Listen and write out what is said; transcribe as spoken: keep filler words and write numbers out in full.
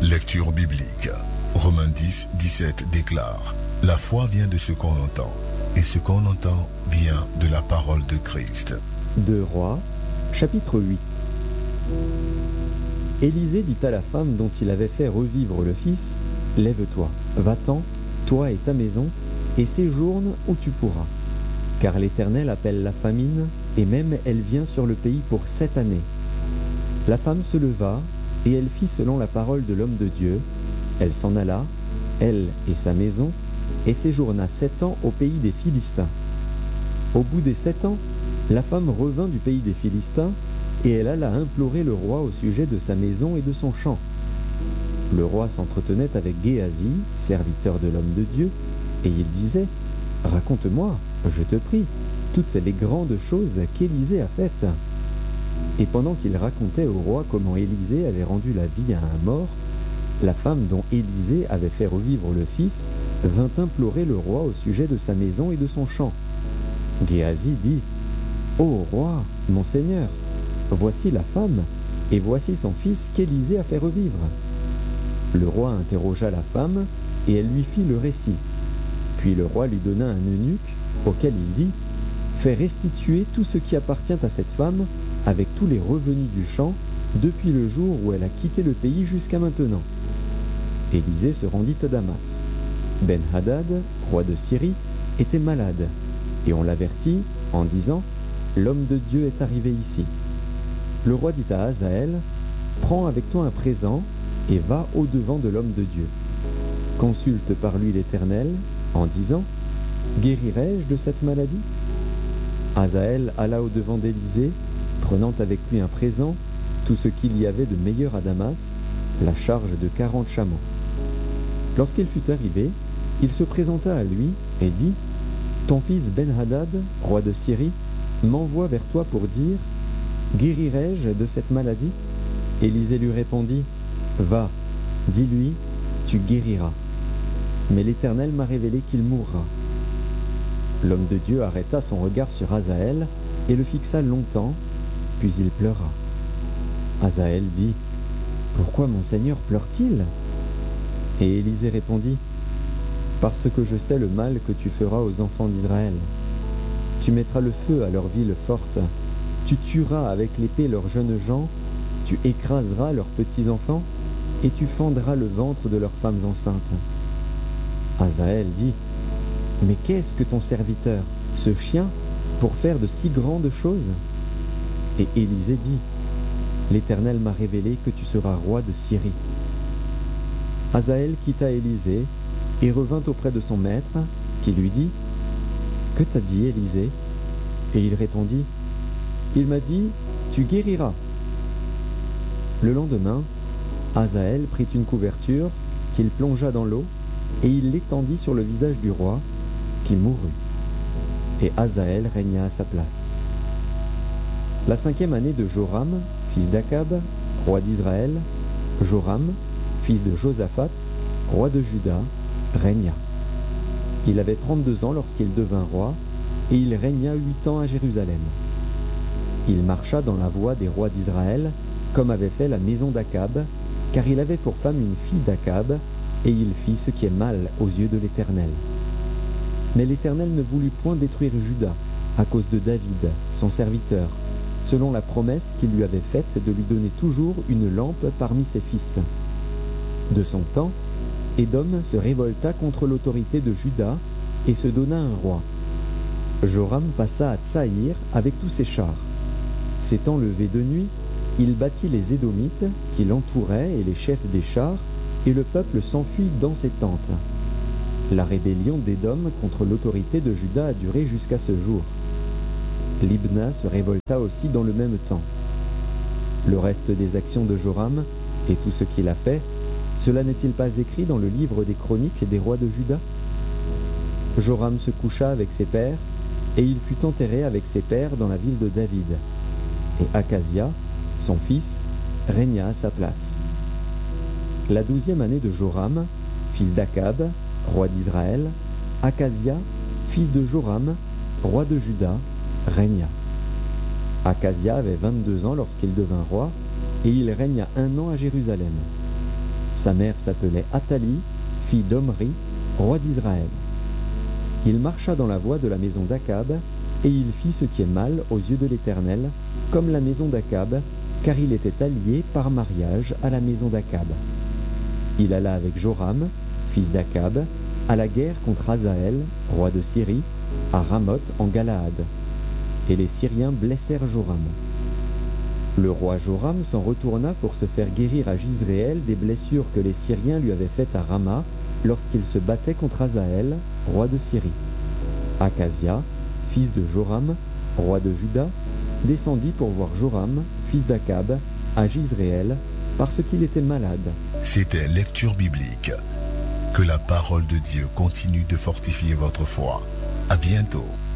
Lecture biblique. Romains dix, dix-sept déclare: La foi vient de ce qu'on entend, et ce qu'on entend vient de la parole de Christ. Deux Rois, chapitre huit. Élisée dit à la femme dont il avait fait revivre le fils: Lève-toi, va-t'en, toi et ta maison, et séjourne où tu pourras. Car l'Éternel appelle la famine, et même elle vient sur le pays pour sept années. La femme se leva, et elle fit selon la parole de l'homme de Dieu. Elle s'en alla, elle et sa maison, et séjourna sept ans au pays des Philistins. Au bout des sept ans, la femme revint du pays des Philistins, et elle alla implorer le roi au sujet de sa maison et de son champ. Le roi s'entretenait avec Géasi, serviteur de l'homme de Dieu, et il disait: Raconte-moi, je te prie, toutes les grandes choses qu'Élisée a faites. Et pendant qu'il racontait au roi comment Élisée avait rendu la vie à un mort, la femme dont Élisée avait fait revivre le fils vint implorer le roi au sujet de sa maison et de son champ. Géasi dit: Ô roi, mon seigneur, voici la femme, et voici son fils qu'Élisée a fait revivre. Le roi interrogea la femme, et elle lui fit le récit. Puis le roi lui donna un eunuque, auquel il dit: Fais restituer tout ce qui appartient à cette femme, avec tous les revenus du champ, depuis le jour où elle a quitté le pays jusqu'à maintenant. Élisée se rendit à Damas. Ben-Hadad, roi de Syrie, était malade, et on l'avertit en disant: L'homme de Dieu est arrivé ici. Le roi dit à Hazaël: Prends avec toi un présent, et va au-devant de l'homme de Dieu. Consulte par lui l'Éternel, en disant: Guérirai-je de cette maladie? Hazaël alla au-devant d'Élisée, prenant avec lui un présent, tout ce qu'il y avait de meilleur à Damas, la charge de quarante chameaux. Lorsqu'il fut arrivé, il se présenta à lui et dit: Ton fils Ben-Hadad, roi de Syrie, m'envoie vers toi pour dire: Guérirai-je de cette maladie? Élisée lui répondit: Va, dis-lui, tu guériras. Mais l'Éternel m'a révélé qu'il mourra. L'homme de Dieu arrêta son regard sur Hazaël et le fixa longtemps, puis il pleura. Hazaël dit: Pourquoi mon Seigneur pleure-t-il? Et Élisée répondit: Parce que je sais le mal que tu feras aux enfants d'Israël. Tu mettras le feu à leurs villes fortes, tu tueras avec l'épée leurs jeunes gens, tu écraseras leurs petits-enfants, et tu fendras le ventre de leurs femmes enceintes. Hazaël dit: Mais qu'est-ce que ton serviteur, ce chien, pour faire de si grandes choses? Et Élisée dit: L'Éternel m'a révélé que tu seras roi de Syrie. Hazaël quitta Élisée et revint auprès de son maître, qui lui dit: Que t'a dit Élisée? Et il répondit: Il m'a dit: Tu guériras. Le lendemain, Hazaël prit une couverture qu'il plongea dans l'eau, et il l'étendit sur le visage du roi, qui mourut. Et Hazaël régna à sa place. La cinquième année de Joram, fils d'Akab, roi d'Israël, Joram, fils de Josaphat, roi de Juda, régna. Il avait trente-deux ans lorsqu'il devint roi, et il régna huit ans à Jérusalem. Il marcha dans la voie des rois d'Israël, comme avait fait la maison d'Akab, car il avait pour femme une fille d'Akab, et il fit ce qui est mal aux yeux de l'Éternel. Mais l'Éternel ne voulut point détruire Juda, à cause de David, son serviteur, selon la promesse qu'il lui avait faite de lui donner toujours une lampe parmi ses fils. De son temps, Édom se révolta contre l'autorité de Juda et se donna un roi. Joram passa à Tsaïr avec tous ses chars. S'étant levé de nuit, il battit les Édomites qui l'entouraient et les chefs des chars, et le peuple s'enfuit dans ses tentes. La rébellion d'Édom contre l'autorité de Juda a duré jusqu'à ce jour. Libna se révolta aussi dans le même temps. Le reste des actions de Joram et tout ce qu'il a fait, cela n'est-il pas écrit dans le livre des chroniques des rois de Juda? Joram se coucha avec ses pères, et il fut enterré avec ses pères dans la ville de David. Et Akazia, son fils, régna à sa place. La douzième année de Joram, fils d'Akab, roi d'Israël, Akazia, fils de Joram, roi de Juda, régna. Akazia avait vingt-deux ans lorsqu'il devint roi, et il régna un an à Jérusalem. Sa mère s'appelait Athalie, fille d'Omri, roi d'Israël. Il marcha dans la voie de la maison d'Akab, et il fit ce qui est mal aux yeux de l'Éternel, comme la maison d'Akab, car il était allié par mariage à la maison d'Akab. Il alla avec Joram, fils d'Akab, à la guerre contre Hazaël, roi de Syrie, à Ramoth en Galaad. Et les Syriens blessèrent Joram. Le roi Joram s'en retourna pour se faire guérir à Jizréel des blessures que les Syriens lui avaient faites à Rama lorsqu'il se battait contre Hazaël, roi de Syrie. Akazia, fils de Joram, roi de Juda, descendit pour voir Joram, fils d'Akab, à Jizréel, parce qu'il était malade. C'était lecture biblique. Que la parole de Dieu continue de fortifier votre foi. À bientôt.